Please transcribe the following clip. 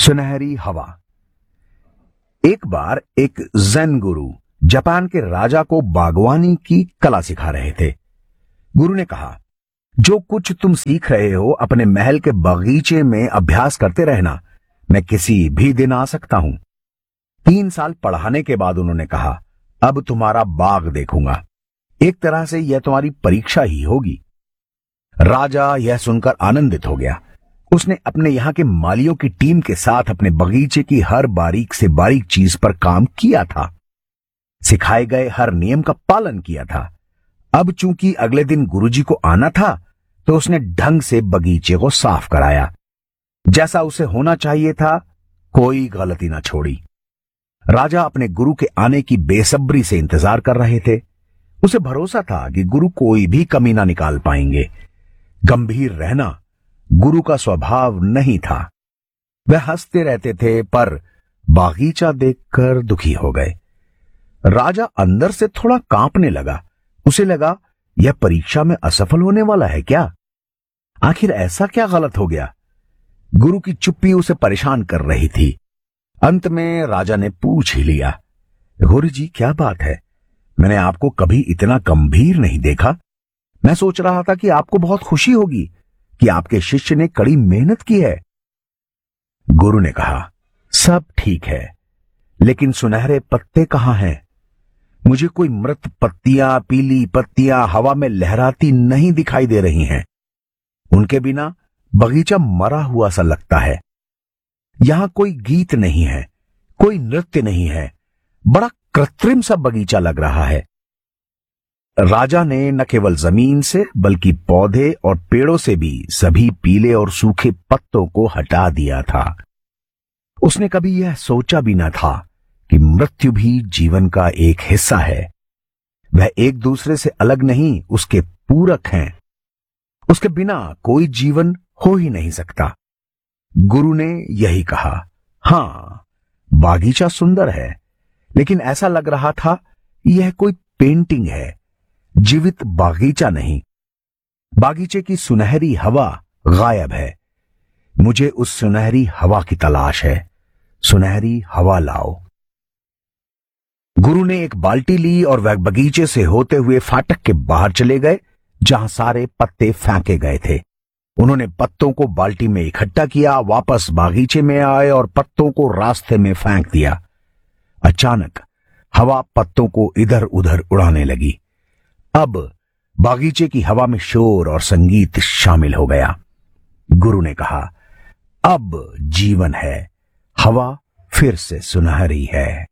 सुनहरी हवा। एक बार एक ज़ेन गुरु जापान के राजा को बागवानी की कला सिखा रहे थे। गुरु ने कहा, जो कुछ तुम सीख रहे हो अपने महल के बगीचे में अभ्यास करते रहना, मैं किसी भी दिन आ सकता हूं। 3 साल पढ़ाने के बाद उन्होंने कहा, अब तुम्हारा बाग देखूंगा। एक तरह से यह तुम्हारी परीक्षा ही होगी। राजा यह सुनकर आनंदित हो गया। उसने अपने यहां के मालियों की टीम के साथ अपने बगीचे की हर बारीक से बारीक चीज पर काम किया था, सिखाए गए हर नियम का पालन किया था। अब चूंकि अगले दिन गुरुजी को आना था, तो उसने ढंग से बगीचे को साफ कराया, जैसा उसे होना चाहिए था। कोई गलती ना छोड़ी। राजा अपने गुरु के आने की बेसब्री से इंतजार कर रहे थे। उसे भरोसा था कि गुरु कोई भी कमी ना निकाल पाएंगे। गंभीर रहना गुरु का स्वभाव नहीं था। वह हंसते रहते थे, पर बागीचा देखकर दुखी हो गए। राजा अंदर से थोड़ा कांपने लगा। उसे लगा, यह परीक्षा में असफल होने वाला है क्या? आखिर ऐसा क्या गलत हो गया? गुरु की चुप्पी उसे परेशान कर रही थी। अंत में राजा ने पूछ ही लिया, गुरु जी क्या बात है? मैंने आपको कभी इतना गंभीर नहीं देखा। मैं सोच रहा था कि आपको बहुत खुशी होगी कि आपके शिष्य ने कड़ी मेहनत की है। गुरु ने कहा, सब ठीक है, लेकिन सुनहरे पत्ते कहां हैं? मुझे कोई मृत पत्तियां, पीली पत्तियां हवा में लहराती नहीं दिखाई दे रही हैं। उनके बिना बगीचा मरा हुआ सा लगता है। यहां कोई गीत नहीं है, कोई नृत्य नहीं है। बड़ा कृत्रिम सा बगीचा लग रहा है। राजा ने न केवल जमीन से बल्कि पौधे और पेड़ों से भी सभी पीले और सूखे पत्तों को हटा दिया था। उसने कभी यह सोचा भी न था कि मृत्यु भी जीवन का एक हिस्सा है। वह एक दूसरे से अलग नहीं, उसके पूरक हैं। उसके बिना कोई जीवन हो ही नहीं सकता। गुरु ने यही कहा। हां, बागीचा सुंदर है, लेकिन ऐसा लग रहा था यह कोई पेंटिंग है, जीवित बागीचा नहीं। बागीचे की सुनहरी हवा गायब है। मुझे उस सुनहरी हवा की तलाश है। सुनहरी हवा लाओ। गुरु ने एक बाल्टी ली और वह बगीचे से होते हुए फाटक के बाहर चले गए, जहां सारे पत्ते फेंके गए थे। उन्होंने पत्तों को बाल्टी में इकट्ठा किया, वापस बागीचे में आए और पत्तों को रास्ते में फेंक दिया। अचानक हवा पत्तों को इधर उधर उड़ाने लगी। अब बागीचे की हवा में शोर और संगीत शामिल हो गया। गुरु ने कहा, अब जीवन है, हवा फिर से सुनहरी है।